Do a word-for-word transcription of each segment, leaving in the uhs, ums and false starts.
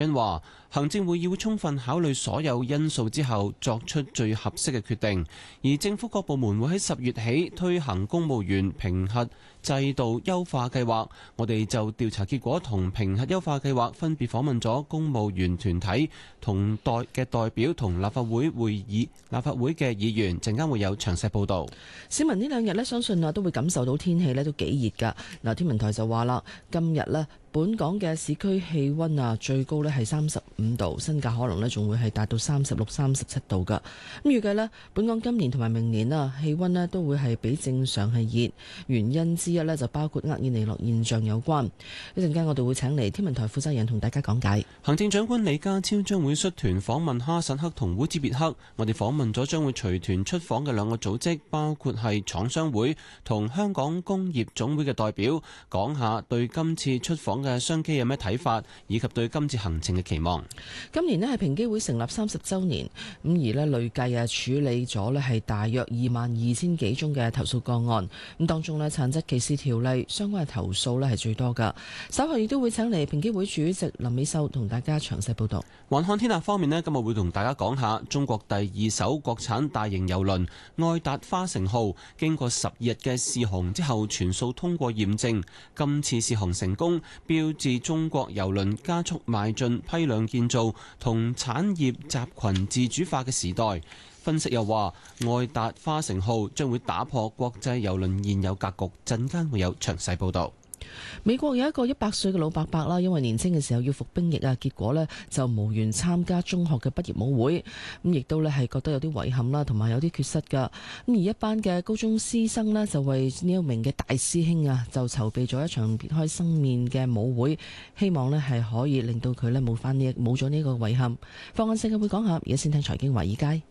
欣話，行政會議會充分考慮所有因素之後，作出最合適嘅決定。而政府各部門會喺十月起推行公務員評核制度優化計劃。我哋就調查結果同評核優化計劃分別訪問咗公務員團體同代嘅代表同立法會會議立法會嘅議員。陣間會有詳細報導。 市民呢兩日呢，相信啊都會感受到天氣呢都幾熱㗎。嗱，天文台就話啦，今日呢，本港嘅市區氣温啊，最高呢係三十五度，新界可能呢仲會係達到三十六、三十七度㗎。咁預計呢，本港今年同埋明年啊，氣温呢都會係比正常係熱。原因之一呢，就包括厄爾尼諾現象有關。一陣間我哋會請嚟天文台負責人同大家講解。 行政長官李家超將會率團訪問哈薩克同烏茲別克。我哋訪問咗將會隨團出訪嘅兩個組織，包括係廠商會同香港工業總會嘅代表，講下對今次出訪嘅商機有咩睇法，以及對今次行程嘅期望。 今年呢係平機會成立三十週年，咁而呢累計啊處理咗呢係大約二萬二千幾宗嘅投訴個案，咁當中呢殘疾歧視條例相關嘅投訴呢係最多㗎。稍後亦都會請嚟平機會主席林美秀同大家詳細報導。 環看天下方面呢，今日會同大家講下中國第二艘國產大型郵輪愛達花城號，經過十日嘅試航之後，全數通過驗證。今次試航成功，標誌中國郵輪加速邁進批量建造同產業集群自主化嘅時代。分析又話，愛達花城號將會打破國際郵輪現有格局。陣間會有詳細報導。 美國有一個一百歲嘅老伯伯啦，因為年輕嘅時候要服兵役啊，結果呢就無緣參加中學嘅畢業舞會，咁亦都呢係覺得有啲遺憾啦，同埋有啲缺失噶。咁而一班嘅高中師生呢，就為呢一名嘅大師兄啊，就籌備咗一場別開生面嘅舞會，希望呢係可以令到佢呢冇翻呢冇咗呢個遺憾。放眼世界會講下，而家先聽財經華爾街。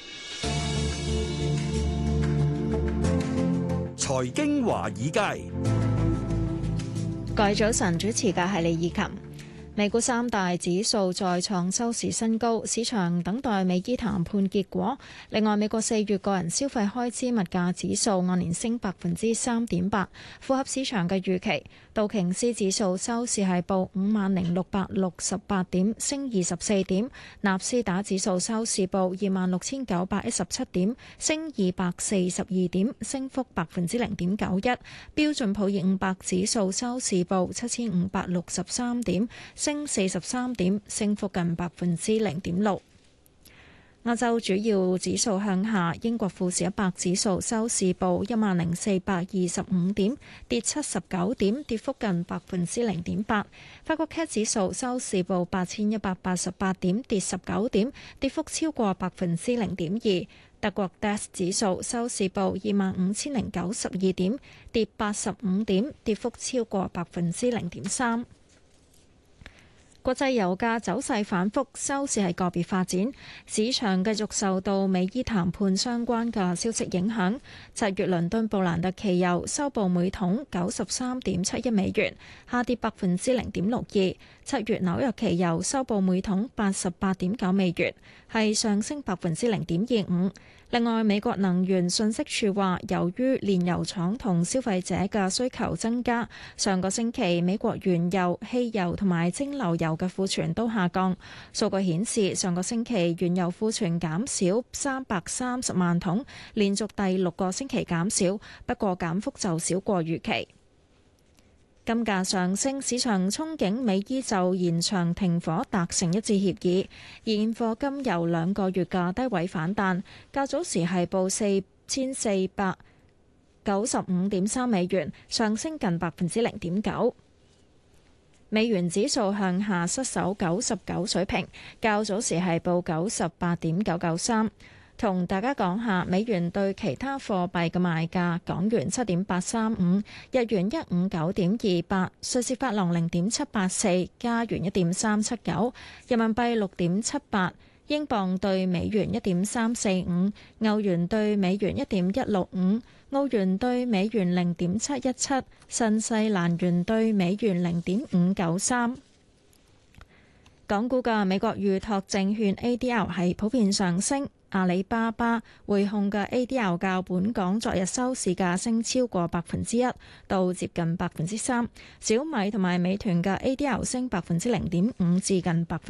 財經華爾街。 各位早晨，主持嘅係李以琴。美股三大指數再創收市新高，市場等待美伊談判結果。另外，美國四月個人消費開支物價指數按年升百分之三點八，符合市場嘅預期。道瓊斯指數收市係報五萬零六百六十八點，升二十四點。納斯達指數收市報二萬六千九百一十七點，升二百四十二點，升幅百分之零點九一。標準普爾五百指數收市報七千五百六十三點，升四十三點，升幅近百分之零點六。亞洲主要指數向下，英國富時一百指數收市報一萬零四百二十五點，跌七十九點，跌幅近百分之零點八。法國 C A C 指數收市報八千一百八十八點，跌十九點，跌幅超過百分之零點二。德國 D A X 指數收市報二萬五千零九十二點，跌八十五點，跌幅超過百分之零點三。國際油價走勢反覆，收市係個別發展，市場繼續受到美伊談判相關嘅消息影響。七月倫敦布蘭特期油收報每桶九十三點七一美元，下跌百分之零點六二。七月紐約期油收報每桶八十八點九美元，係上升百分之零點二五。另外，美國能源信息署話，由於煉油廠同消費者嘅需求增加，上個星期美國原油、汽油同埋蒸餾油嘅庫存都下降。數據顯示，上個星期原油庫存減少三百三十萬桶，連續第六個星期減少，不過減幅就少過預期。金價上升，市場憧憬美伊就延長停火達成一致協議，現貨金由兩個月嘅低位反彈，較早時係報四千四百九十五點三美元，上升近百分之零點九。美元指數向下失守九十九水平，較早時係報九十八點九九三。同大家講下美元對其他貨幣嘅賣價：港元七點八三五，日元一五九點二八，瑞士法郎零點七八四，加元一點三七九，人民幣六點七八，英鎊對美元一點三四五，歐元對美元一點一六五，澳元對美元零點七一七，新西蘭元對美元零點五九三。港股嘅美國預託證券 A D R 係普遍上升。阿里巴巴、匯控嘅 A D R 較本港昨日收市價升超過百分之一，到接近百分之三。小米同埋美團嘅 A D R 升百分之零點五至近百分。